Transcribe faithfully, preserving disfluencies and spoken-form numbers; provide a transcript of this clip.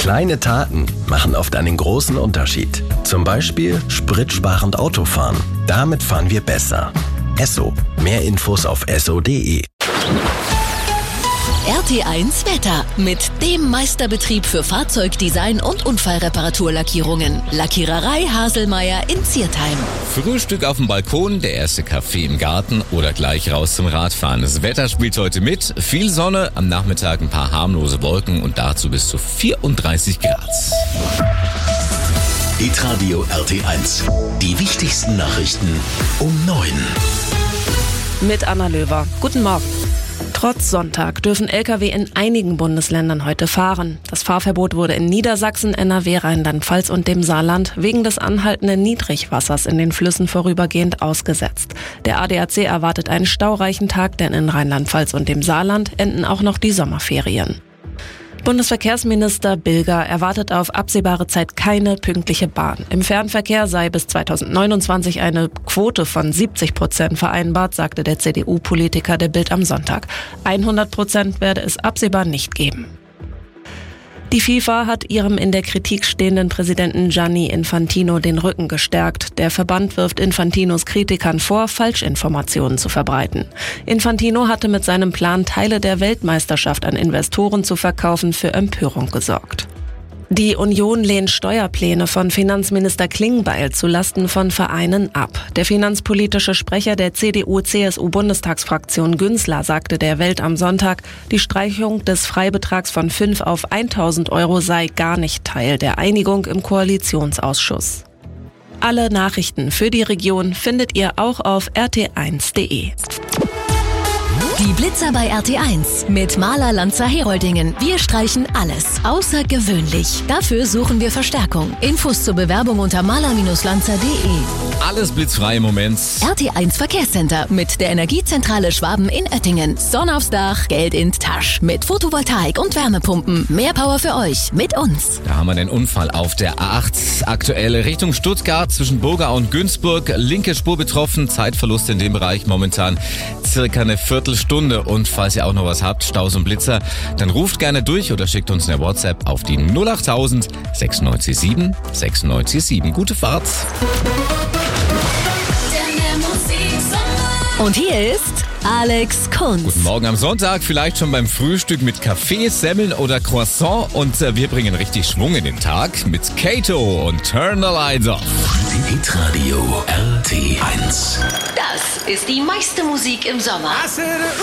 Kleine Taten machen oft einen großen Unterschied. Zum Beispiel spritsparend Autofahren. Damit fahren wir besser. Esso. Mehr Infos auf esso punkt de. R T eins Wetter mit dem Meisterbetrieb für Fahrzeugdesign und Unfallreparaturlackierungen. Lackiererei Haselmeier in Ziertheim. Frühstück auf dem Balkon, der erste Kaffee im Garten oder gleich raus zum Radfahren. Das Wetter spielt heute mit. Viel Sonne, am Nachmittag ein paar harmlose Wolken und dazu bis zu vierunddreißig Grad. Hitradio R T eins. Die wichtigsten Nachrichten um neun. Mit Anna Löwer. Guten Morgen. Trotz Sonntag dürfen L K W in einigen Bundesländern heute fahren. Das Fahrverbot wurde in Niedersachsen, N R W, Rheinland-Pfalz und dem Saarland wegen des anhaltenden Niedrigwassers in den Flüssen vorübergehend ausgesetzt. Der A D A C erwartet einen staureichen Tag, denn in Rheinland-Pfalz und dem Saarland enden auch noch die Sommerferien. Bundesverkehrsminister Bilger erwartet auf absehbare Zeit keine pünktliche Bahn. Im Fernverkehr sei bis zweitausendneunundzwanzig eine Quote von siebzig Prozent vereinbart, sagte der C D U-Politiker der Bild am Sonntag. hundert Prozent werde es absehbar nicht geben. Die FIFA hat ihrem in der Kritik stehenden Präsidenten Gianni Infantino den Rücken gestärkt. Der Verband wirft Infantinos Kritikern vor, Falschinformationen zu verbreiten. Infantino hatte mit seinem Plan, Teile der Weltmeisterschaft an Investoren zu verkaufen, für Empörung gesorgt. Die Union lehnt Steuerpläne von Finanzminister Klingbeil zulasten von Vereinen ab. Der finanzpolitische Sprecher der C D U C S U-Bundestagsfraktion Günzler sagte der Welt am Sonntag, die Streichung des Freibetrags von fünf auf tausend Euro sei gar nicht Teil der Einigung im Koalitionsausschuss. Alle Nachrichten für die Region findet ihr auch auf r t eins punkt de. Die Blitzer bei R T eins mit Maler Lanzer Heroldingen. Wir streichen alles außergewöhnlich. Dafür suchen wir Verstärkung. Infos zur Bewerbung unter maler lanzer punkt de. Alles blitzfrei im Moment. R T eins Verkehrscenter mit der Energiezentrale Schwaben in Oettingen. Sonne aufs Dach, Geld in Tasch. Mit Photovoltaik und Wärmepumpen. Mehr Power für euch mit uns. Da haben wir den Unfall auf der A acht. Aktuelle Richtung Stuttgart zwischen Burgau und Günzburg. Linke Spur betroffen. Zeitverlust in dem Bereich momentan circa eine Viertelstunde. Und falls ihr auch noch was habt, Staus und Blitzer, dann ruft gerne durch oder schickt uns eine WhatsApp auf die null acht tausend sechsundneunzig sieben sechsundneunzig sieben. Gute Fahrt. Und hier ist Alex Kunz. Guten Morgen am Sonntag, vielleicht schon beim Frühstück mit Kaffee, Semmeln oder Croissant. Und äh, wir bringen richtig Schwung in den Tag mit Kato und Turn the Lights Off. Hitradio R T eins. Das ist die meiste Musik im Sommer.